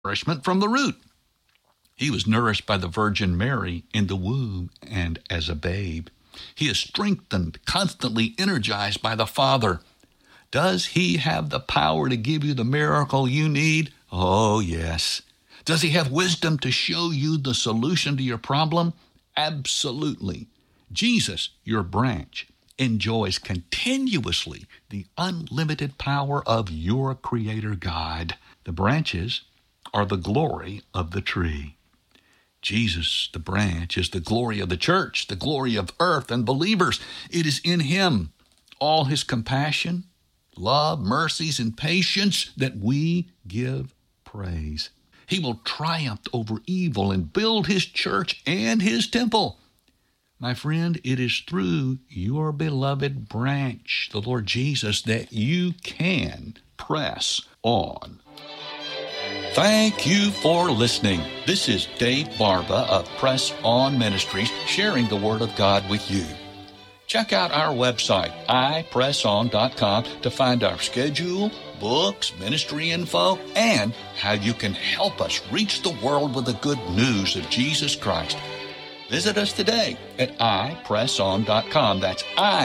nourishment from the root. He was nourished by the Virgin Mary in the womb and as a babe. He is strengthened, constantly energized by the Father. Does he have the power to give you the miracle you need? Oh, yes. Does he have wisdom to show you the solution to your problem? Absolutely. Jesus, your branch, enjoys continuously the unlimited power of your Creator God. The branches are the glory of the tree. Jesus, the branch, is the glory of the church, the glory of earth and believers. It is in him all his compassion, love, mercies, and patience that we give praise. He will triumph over evil and build his church and his temple. My friend, it is through your beloved branch, the Lord Jesus, that you can press on. Thank you for listening. This is Dave Barba of Press On Ministries sharing the Word of God with you. Check out our website, ipresson.com, to find our schedule, books, ministry info, and how you can help us reach the world with the good news of Jesus Christ. Visit us today at ipresson.com. That's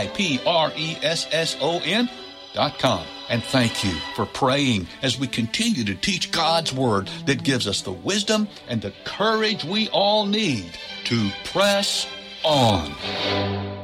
ipresson.com. And thank you for praying as we continue to teach God's Word that gives us the wisdom and the courage we all need to press on.